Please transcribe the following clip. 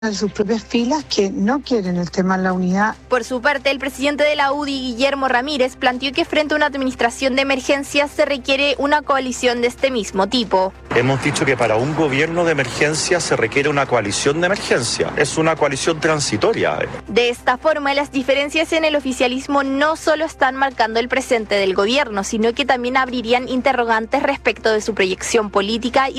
de sus propias filas que no quieren el tema de la unidad. Por su parte, el presidente de la UDI, Guillermo Ramírez, planteó que frente a una administración de emergencia se requiere una coalición de este mismo tipo. Hemos dicho que para un gobierno de emergencia se requiere una coalición de emergencia. Es una coalición transitoria. De esta forma, las diferencias en el oficialismo no solo están marcando el presente del gobierno, sino que también abrirían interrogantes respecto de su proyección política y